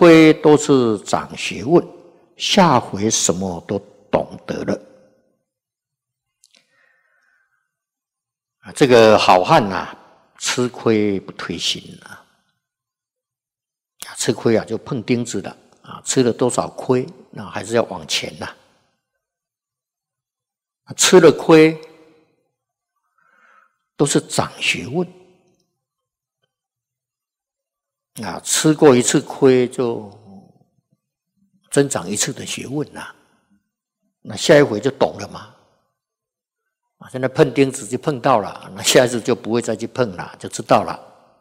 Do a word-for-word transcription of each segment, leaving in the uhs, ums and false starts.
亏都是长学问，下回什么都懂得了。啊，这个好汉呐、啊，吃亏不退心啊，吃亏啊就碰钉子了啊，吃了多少亏，那还是要往前呐、啊。吃了亏都是长学问啊，吃过一次亏就增长一次的学问呐、啊，那下一回就懂了嘛。啊，现在碰钉子就碰到了，那下一次就不会再去碰了，就知道了。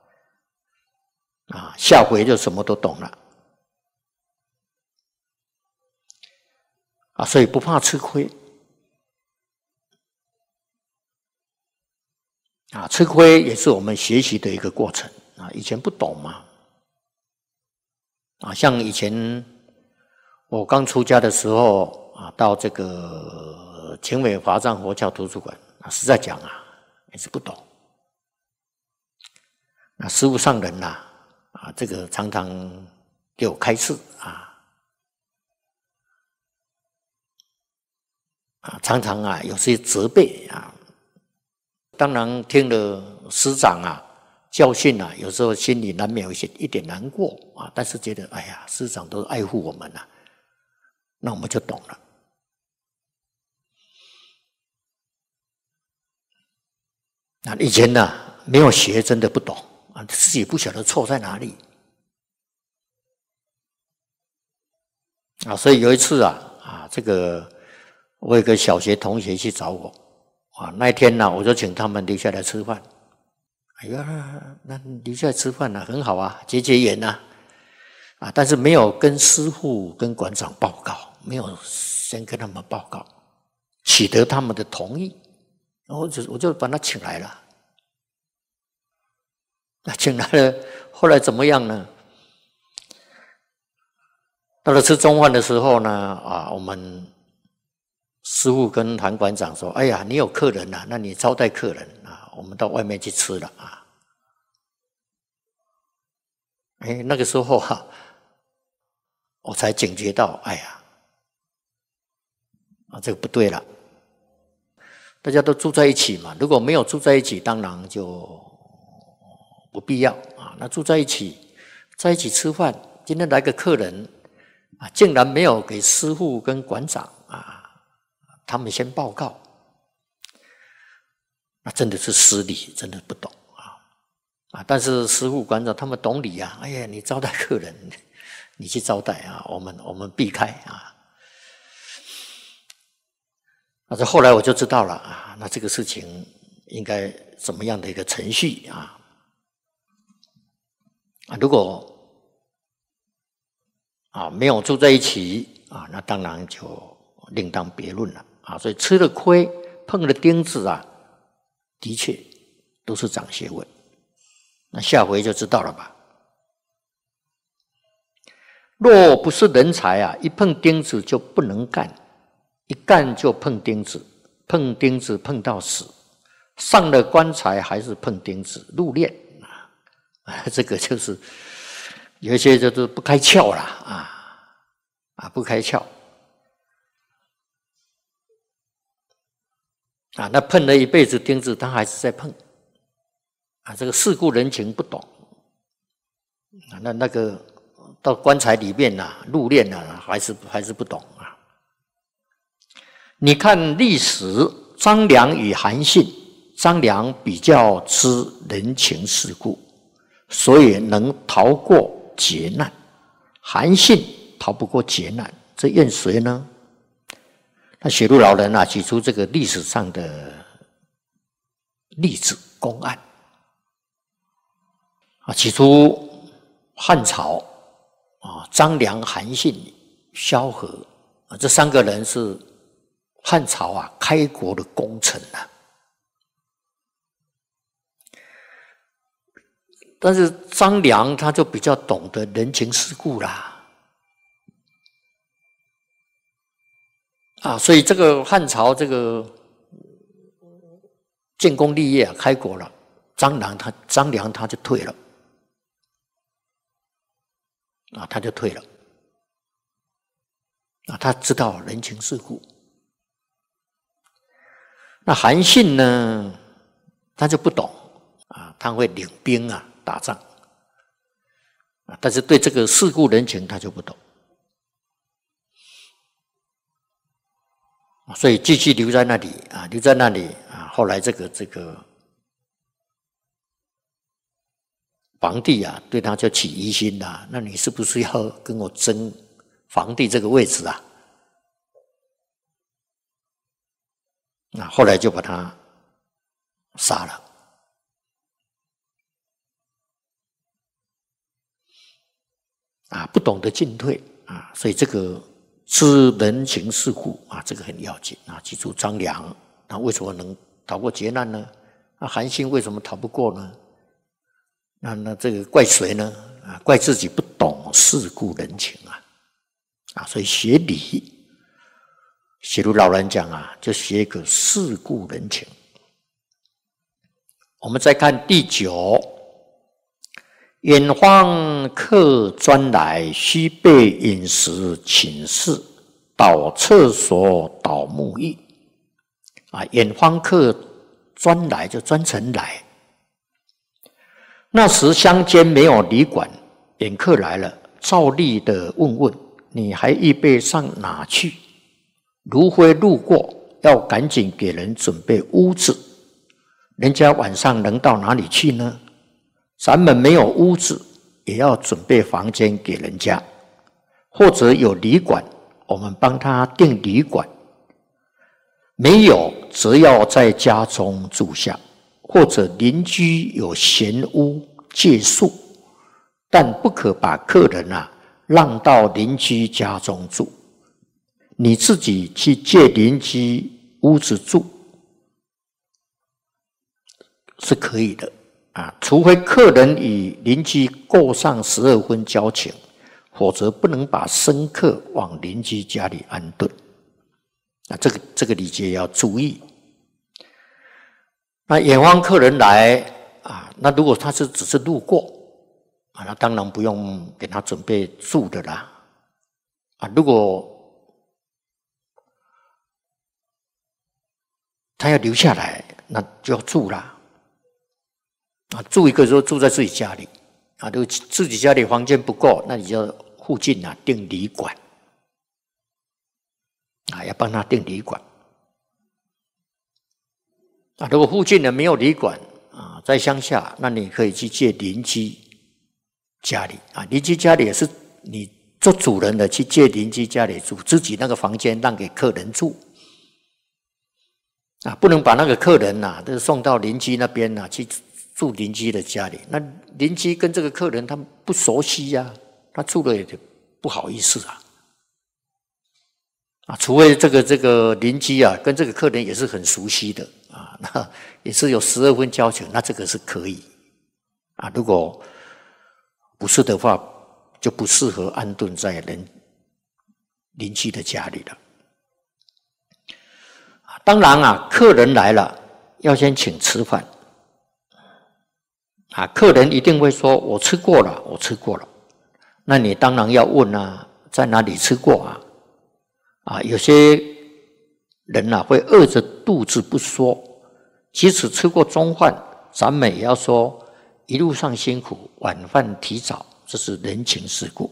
啊，下回就什么都懂了。啊，所以不怕吃亏。啊，吃亏也是我们学习的一个过程啊。以前不懂嘛，啊，像以前我刚出家的时候啊，到这个勤美华藏佛教图书馆啊，实在讲啊，也是不懂。那师父上人呐、啊，啊，这个常常给我开示啊，啊，常常啊有些责备啊。当然听了师长啊教训啊，有时候心里难免有一些一点难过啊，但是觉得哎呀，师长都爱护我们啊，那我们就懂了。啊，以前呢、啊、没有学，真的不懂啊，自己不晓得错在哪里啊。所以有一次啊啊，这个我有个小学同学去找我啊，那一天呢、啊，我就请他们留下来吃饭。哎呀，那留下来吃饭呢、啊，很好啊，结结缘呐，啊，但是没有跟师父、跟馆长报告，没有先跟他们报告，取得他们的同意，然后就我就把他请来了。那请来了，后来怎么样呢？到了吃中饭的时候呢，啊，我们师父跟韩馆长说：“哎呀，你有客人啊，那你招待客人啊，我们到外面去吃了啊。”哎，那个时候啊，我才警觉到，哎呀，啊，这个不对了。大家都住在一起嘛，如果没有住在一起，当然就不必要啊。那住在一起，在一起吃饭，今天来个客人啊，竟然没有给师父跟馆长啊，他们先报告，那真的是失礼，真的不懂啊啊！但是师父馆长他们懂礼啊，哎呀，你招待客人，你去招待啊，我们我们避开啊。那这后来我就知道了啊，那这个事情应该怎么样的一个程序啊？啊，如果啊没有住在一起啊，那当然就另当别论了啊。所以吃了亏，碰了钉子啊，的确都是长学问。那下回就知道了吧？若不是人才啊，一碰钉子就不能干。一干就碰钉子，碰钉子碰到死，上了棺材还是碰钉子，入殓啊！这个就是有一些就是不开窍啦啊啊，不开窍啊！那碰了一辈子钉子，他还是在碰啊！这个世故人情不懂啊，那那个到棺材里面呐，入殓呐，还是还是不懂啊！你看历史，张良与韩信，张良比较知人情世故，所以能逃过劫难；韩信逃不过劫难，这怨谁呢？那雪鹿老人啊，举出这个历史上的例子公案啊，举出汉朝啊，张良、韩信、萧何啊，这三个人是汉朝啊，开国的功臣啊，但是张良他就比较懂得人情世故啦，啊，所以这个汉朝这个建功立业啊，开国了，张良他张良他就退了， 啊，他就退了。啊，他知道人情世故。那韩信呢，他就不懂啊，他会领兵啊打仗啊，但是对这个世故人情他就不懂，所以继续留在那里啊，留在那里啊。后来这个这个皇帝啊，对他就起疑心啦，那你是不是要跟我争皇帝这个位置啊？那后来就把他杀了。啊，不懂得进退啊，所以这个知人情世故啊，这个很要紧啊。记住张良，他为什么能逃过劫难呢？那韩信为什么逃不过呢？那那这个怪谁呢？啊，怪自己不懂世故人情啊！啊，所以学礼，学如老人讲啊，就学一个世故人情。我们再看第九。远方客专来，须备饮食寝室，倒厕所倒沐浴。啊，远方客专来就专程来。那时乡间没有旅馆，远客来了，照例的问问你还预备上哪去？如非路过，要赶紧给人准备屋子。人家晚上能到哪里去呢？咱们没有屋子，也要准备房间给人家，或者有旅馆，我们帮他订旅馆；没有，则要在家中住下，或者邻居有闲屋借宿，但不可把客人啊让到邻居家中住，你自己去借邻居屋子住是可以的。啊，除非客人与邻居过上十二分交情，否则不能把生客往邻居家里安顿。啊，这个这个礼节要注意。那远方客人来啊，那如果他是只是路过啊，那当然不用给他准备住的啦。啊，如果他要留下来，那就要住啦。啊，住一个时候住在自己家里，啊，如果自己家里房间不够，那你就附近啊订旅馆，啊，要帮他订旅馆。啊，如果附近呢没有旅馆啊，在乡下，那你可以去借邻居家里啊，邻居家里也是你做主人的去借邻居家里住，自己那个房间让给客人住。啊，不能把那个客人呐、啊，都送到邻居那边呐、啊、去。住邻居的家里，那邻居跟这个客人他不熟悉呀、啊，他住了也不好意思啊。啊，除非这个这个邻居啊跟这个客人也是很熟悉的啊，那也是有十二分交情，那这个是可以啊。如果不是的话，就不适合安顿在人邻居的家里了。当然啊，客人来了要先请吃饭。啊，客人一定会说：“我吃过了，我吃过了。”那你当然要问啊，在哪里吃过啊？啊，有些人啊会饿着肚子不说，即使吃过中饭，咱们也要说一路上辛苦，晚饭提早，这是人情世故。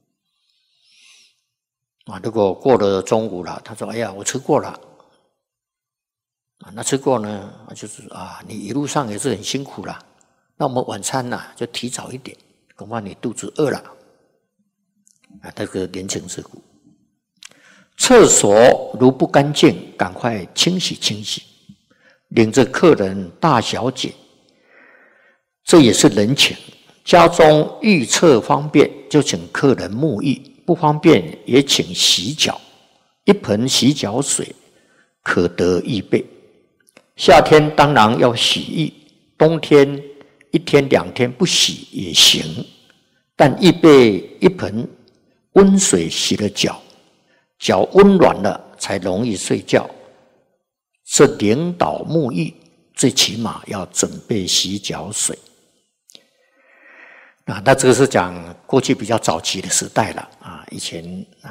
啊，如果过了中午了，他说：“哎呀，我吃过了。”啊，那吃过呢，就是啊，你一路上也是很辛苦了。那我们晚餐呢、啊、就提早一点，恐怕你肚子饿了啊，这个人情世故。厕所如不干净，赶快清洗清洗，领着客人大小姐，这也是人情。家中浴厕方便，就请客人沐浴；不方便，也请洗脚。一盆洗脚水可得预备。夏天当然要洗浴，冬天一天两天不洗也行，但预备一盆温水洗了脚，脚温暖了才容易睡觉。这领导沐浴，最起码要准备洗脚水。 啊，那这个是讲过去比较早期的时代了啊，以前啊。